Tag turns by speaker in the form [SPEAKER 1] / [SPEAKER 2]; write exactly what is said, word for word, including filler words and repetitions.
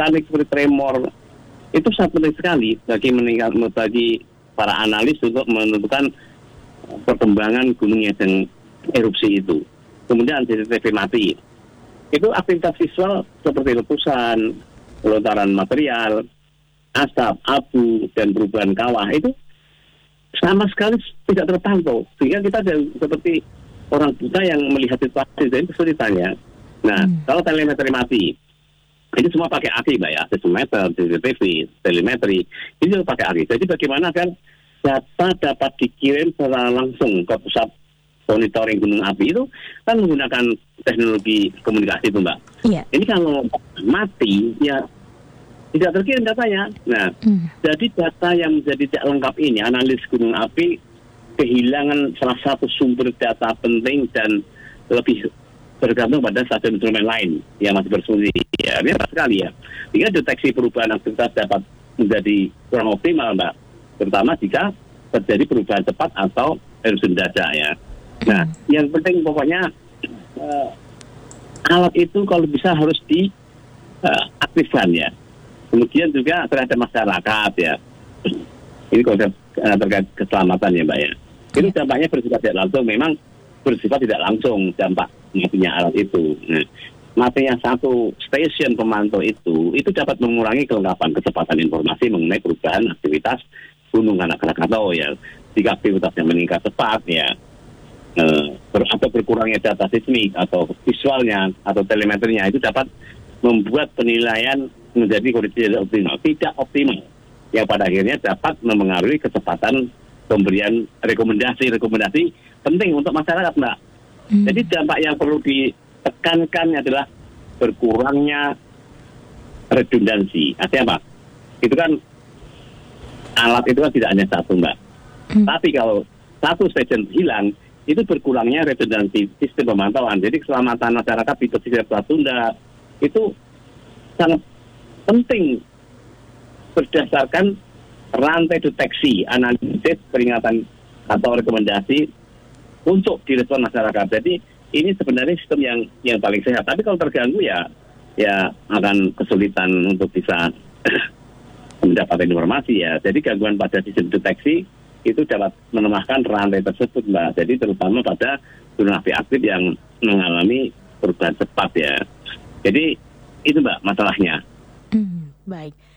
[SPEAKER 1] vulkanik seperti tremor itu sangat penting sekali bagi meningkat bagi para analis untuk menentukan perkembangan gunung yang erupsi itu. Kemudian C C T V mati. Itu aktivitas visual seperti letusan, lontaran material, asap, abu, dan perubahan kawah itu sama sekali tidak terpantau. Sehingga kita seperti orang buta yang melihat situasi, jadi kesulitannya. Nah, hmm. kalau telemetri mati, itu semua pakai A K I, Mbak ya, seismometer, C C T V, telemetri, itu pakai A K I. Jadi bagaimana kan data dapat dikirim secara langsung ke pusat monitoring gunung api itu kan menggunakan teknologi komunikasi itu, Mbak.
[SPEAKER 2] Iya.
[SPEAKER 1] Ini kalau mati, ya tidak terkirim datanya. Nah, hmm. jadi data yang menjadi tidak lengkap ini, analis gunung api kehilangan salah satu sumber data penting dan lebih bergantung pada satu instrumen lain yang masih berfungsi. Ya, ini sekali ya. Sehingga deteksi perubahan aktivitas dapat menjadi kurang optimal, Mbak. Terutama jika terjadi perubahan cepat atau erupsi mendadak ya. Nah, hmm. yang penting pokoknya uh, alat itu kalau bisa harus diaktifkan uh, ya. Kemudian juga terhadap masyarakat ya. Ini konsep uh, terkait keselamatan ya, Mbak ya. Ini dampaknya bersifat tidak langsung, memang bersifat tidak langsung dampak matinya alat itu. Nah, matinya satu stasiun pemantau itu, itu dapat mengurangi kelengkapan kecepatan informasi mengenai perubahan aktivitas gunung anak Krakatau ya. Jika aktivitasnya meningkat cepat ya, eh, ber, atau berkurangnya data seismik atau visualnya atau telemetrinya itu dapat membuat penilaian menjadi kondisi tidak optimal, tidak optimal, yang pada akhirnya dapat mempengaruhi kecepatan pemberian rekomendasi-rekomendasi penting untuk masyarakat, Mbak. Hmm. Jadi dampak yang perlu ditekankan adalah berkurangnya redundansi. Artinya apa? Itu kan alat itu kan tidak hanya satu, Mbak. Hmm. Tapi kalau satu stasiun hilang, itu berkurangnya redundansi sistem pemantauan. Jadi keselamatan masyarakat di pesisir Selat Sunda itu sangat penting berdasarkan rantai deteksi, analisis, peringatan atau rekomendasi untuk direspon masyarakat. Jadi ini sebenarnya sistem yang yang paling sehat. Tapi kalau terganggu ya ya akan kesulitan untuk bisa mendapatkan informasi ya. Jadi gangguan pada sistem deteksi itu dapat melemahkan rantai tersebut, Mbak. Jadi terutama pada gunung api aktif yang mengalami perubahan cepat ya. Jadi itu, Mbak, masalahnya.
[SPEAKER 2] Hmm, baik.